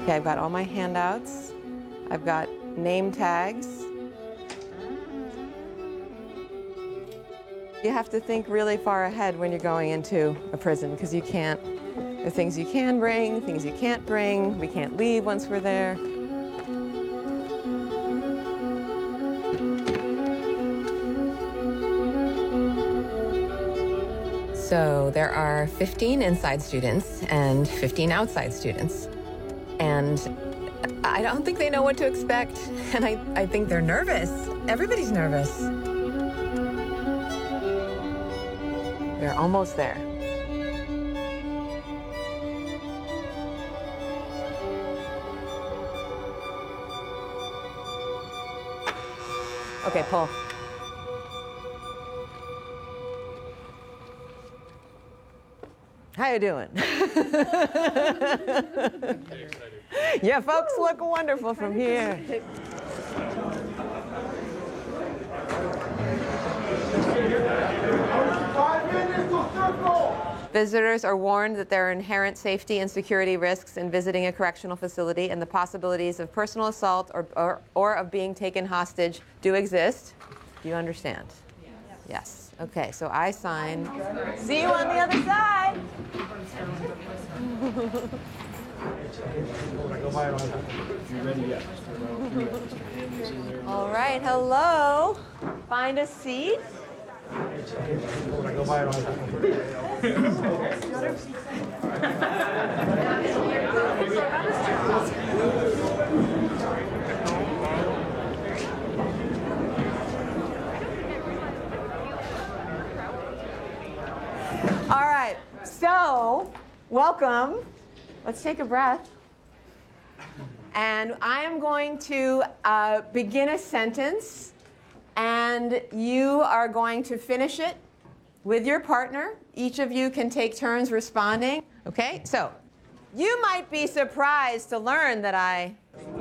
Okay, I've got all my handouts. I've got name tags. You have to think really far ahead when you're going into a prison because you can't, there are things you can bring, things you can't bring. We can't leave once we're there. So there are 15 inside students and 15 outside students. And I don't think they know what to expect. And I think they're nervous. Everybody's nervous. We're almost there. Okay, pull. How you doing? Yeah, folks look wonderful from here. Visitors are warned that there are inherent safety and security risks in visiting a correctional facility, and the possibilities of personal assault or of being taken hostage do exist. Do you understand? Yes. Yes. Okay, so I sign. See you on the other side. All right, hello. Find a seat. All right, so welcome. Let's take a breath. And I am going to begin a sentence, and you are going to finish it with your partner. Each of you can take turns responding. Okay, so you might be surprised to learn that I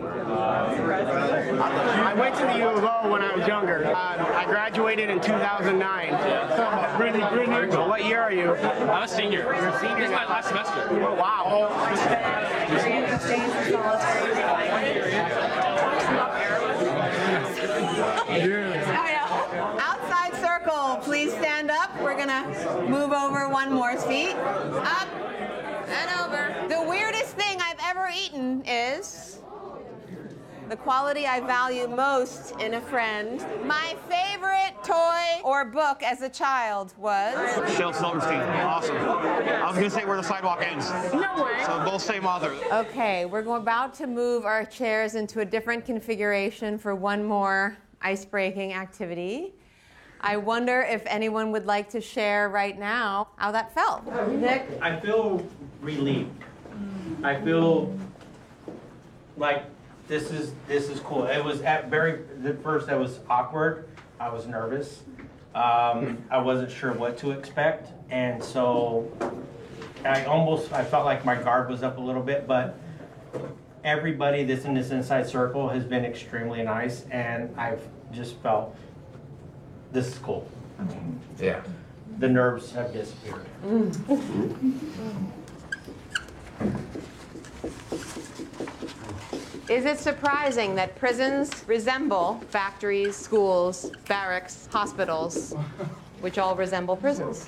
went to the U of O when I was younger. I graduated in 2009. Brittany. What year are you? I'm a senior. You're a senior? This is my last semester. Oh, wow. Outside circle, please stand up. We're gonna move over one more feet. Up and over. The weirdest thing I've ever eaten is the quality I value most in a friend. My favorite toy or book as a child was Shel Silverstein. Awesome. I was going to say Where the Sidewalk Ends. No way. So both same author. Okay, we're about to move our chairs into a different configuration for one more ice-breaking activity. I wonder if anyone would like to share right now how that felt. Nick? I feel relieved. I feel like this is cool. It was at first I was awkward. I was nervous. I wasn't sure what to expect, and so I felt like my guard was up a little bit, but everybody that's in this inside circle has been extremely nice, and I've just felt this is cool. Yeah. The nerves have disappeared. Is it surprising that prisons resemble factories, schools, barracks, hospitals, which all resemble prisons?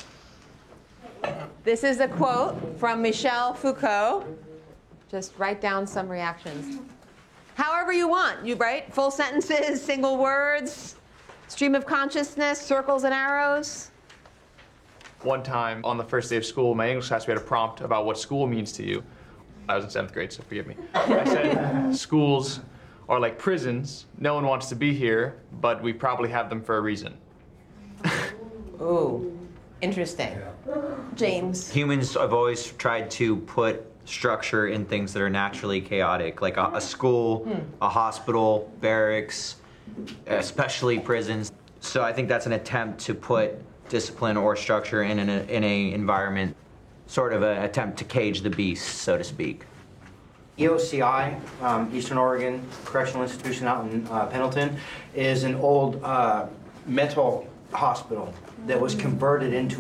This is a quote from Michel Foucault. Just write down some reactions. However you want. You write full sentences, single words, stream of consciousness, circles and arrows. One time on the first day of school, my English class, we had a prompt about what school means to you. I was in 7th grade, so forgive me. I said, schools are like prisons. No one wants to be here, but we probably have them for a reason. Ooh, interesting. James. Humans have always tried to put structure in things that are naturally chaotic, like a school, a hospital, barracks, especially prisons. So I think that's an attempt to put discipline or structure in an environment, sort of an attempt to cage the beast, so to speak. EOCI, Eastern Oregon Correctional Institution out in Pendleton, is an old mental hospital that was converted into